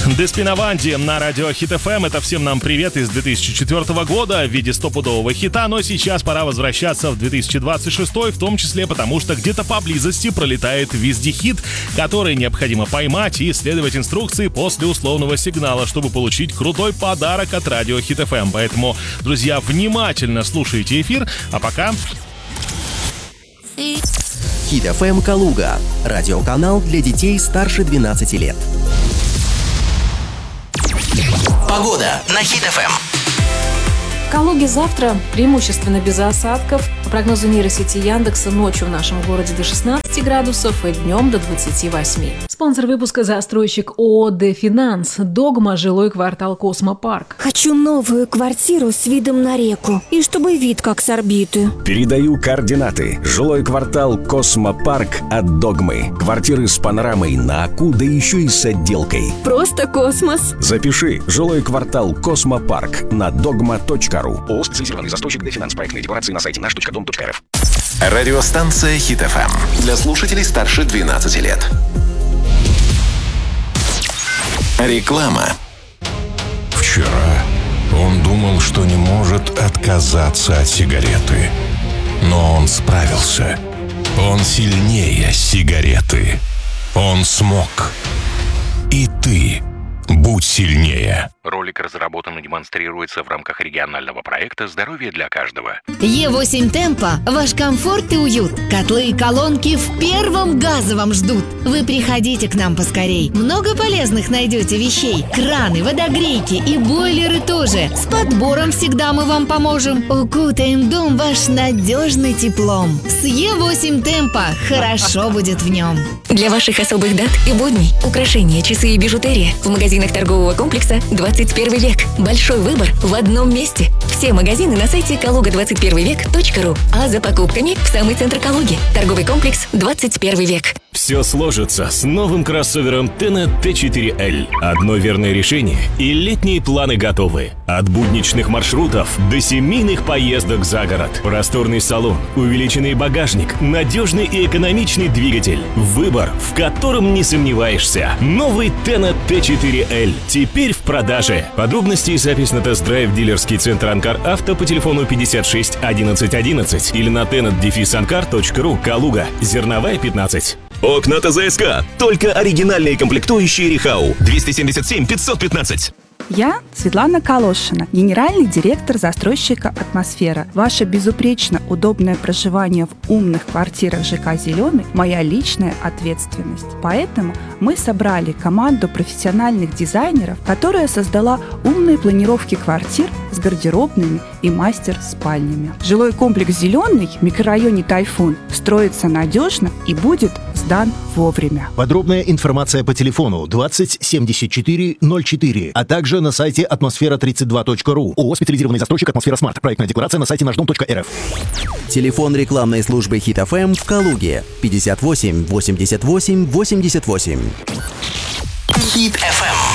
Деспинаванди на радио Хит ФМ. Это всем нам привет из 2004 года в виде стопудового хита, но сейчас пора возвращаться в 2026, в том числе потому, что где-то поблизости пролетает вездехит, который необходимо поймать и следовать инструкции после условного сигнала, чтобы получить крутой подарок от радио Хит ФМ. Поэтому, друзья, внимательно слушайте эфир, а пока... Хит ФМ Калуга. Радиоканал для детей старше 12 лет. Погода на Хит ФМ. В Калуге завтра преимущественно без осадков. По прогнозу нейросети Яндекса, ночью в нашем городе до 16 градусов и днем до 28. Спонсор выпуска — застройщик ООО «Дефинанс». Догма, жилой квартал «Космопарк». Хочу новую квартиру с видом на реку. И чтобы вид как с орбиты. Передаю координаты. Жилой квартал «Космопарк» от Догмы. Квартиры с панорамой на Аку, да еще и с отделкой. Просто космос. Запиши. Жилой квартал «Космопарк» на dogma.ru. ООО «Специализированный застройщик Дефинанс». Проектные декорации на сайте наш.дом.рф. Радиостанция Хит ФМ. Для слушателей старше 12 лет. Реклама. Вчера он думал, что не может отказаться от сигареты. Но он справился. Он сильнее сигареты. Он смог. И ты будь сильнее. Ролик разработан и демонстрируется в рамках регионального проекта «Здоровье для каждого». Е8 Темпо – ваш комфорт и уют. Котлы и колонки в первом газовом ждут. Вы приходите к нам поскорей. Много полезных найдете вещей. Краны, водогрейки и бойлеры тоже. С подбором всегда мы вам поможем. Укутаем дом ваш надежно теплом. С Е8 Темпо хорошо будет в нем. Для ваших особых дат и будней украшения, часы и бижутерия в магазинах торгового комплекса 21 век. Большой выбор в одном месте. Все магазины на сайте kaluga21vek.ru. А за покупками в самый центр Калуги. Торговый комплекс 21 век. Все сложится с новым кроссовером Tenet T4L. Одно верное решение, и летние планы готовы. От будничных маршрутов до семейных поездок за город. Просторный салон, увеличенный багажник, надежный и экономичный двигатель. Выбор, в котором не сомневаешься. Новый Tenet T4L. Теперь в продаже. Подробности и запись на тест-драйв дилерский центр Анкар Авто по телефону 56 11 11 или на tenet-ankar.ru. Калуга. Зерновая 15. Окна ТЗСК. Только оригинальные комплектующие Рихау. 277 515. Я Светлана Калошина, генеральный директор застройщика «Атмосфера». Ваше безупречно удобное проживание в умных квартирах ЖК «Зеленый» – моя личная ответственность. Поэтому мы собрали команду профессиональных дизайнеров, которая создала умные планировки квартир с гардеробными и мастер-спальнями. Жилой комплекс «Зеленый» в микрорайоне «Тайфун» строится надежно и будет сдан вовремя. Подробная информация по телефону 20 74 04, а также на сайте атмосфера32.ру. ООО «Специализированный застройщик «Атмосфера Смарт». Проектная декларация на сайте наш-дом.рф. Телефон рекламной службы Хит ФМ в Калуге 58 88 88. Хит ФМ.